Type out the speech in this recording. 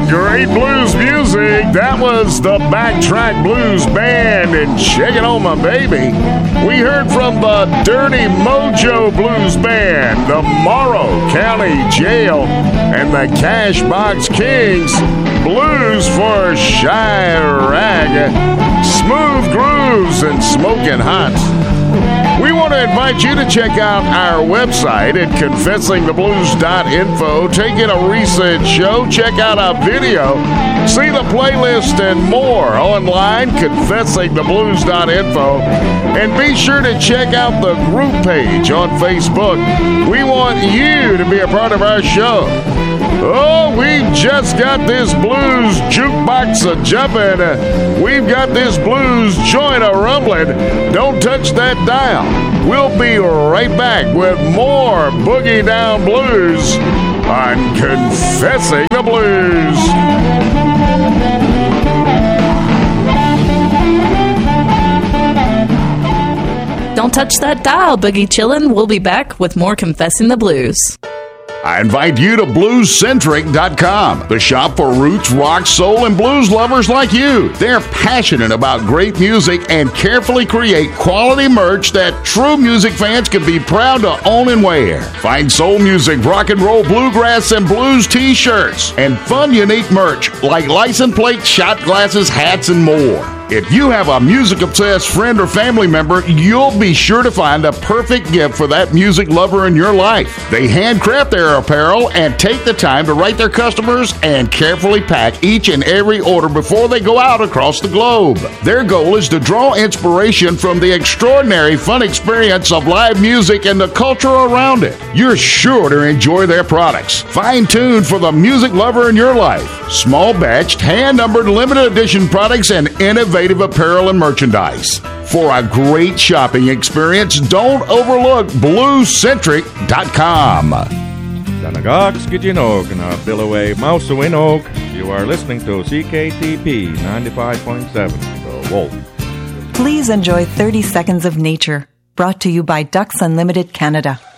Some great blues music. That was the Backtrack Blues Band and Shake It On My Baby. We heard from the Dirty Mojo Blues Band, the Morrow County Jail, and the Cashbox Kings. Blues for Chirag, Smooth Grooves, and Smoking Hot. We want to invite you to check out our website at confessingtheblues.info. Take in a recent show, check out our video, see the playlist and more online, confessingtheblues.info. And be sure to check out the group page on Facebook. We want you to be a part of our show. Oh, we've just got this blues jukebox a-jumping. We've got this blues joint a-rumbling. Don't touch that dial. We'll be right back with more Boogie Down Blues on Confessing the Blues. Don't touch that dial, Boogie Chillin'. We'll be back with more Confessing the Blues. I invite you to BluesCentric.com, the shop for roots, rock, soul, and blues lovers like you. They're passionate about great music and carefully create quality merch that true music fans can be proud to own and wear. Find soul music, rock and roll, bluegrass, and blues t-shirts, and fun, unique merch like license plates, shot glasses, hats, and more. If you have a music-obsessed friend or family member, you'll be sure to find the perfect gift for that music lover in your life. They handcraft their apparel and take the time to write their customers and carefully pack each and every order before they go out across the globe. Their goal is to draw inspiration from the extraordinary fun experience of live music and the culture around it. You're sure to enjoy their products. Fine-tuned for the music lover in your life. Small batched, hand-numbered, limited edition products and innovative apparel and merchandise. For a great shopping experience, don't overlook BlueCentric.com. Danagog Skijinog na Billaway Mausawinog. You are listening to CKTP 95.7, The Wolf. Please enjoy 30 Seconds of Nature, brought to you by Ducks Unlimited Canada.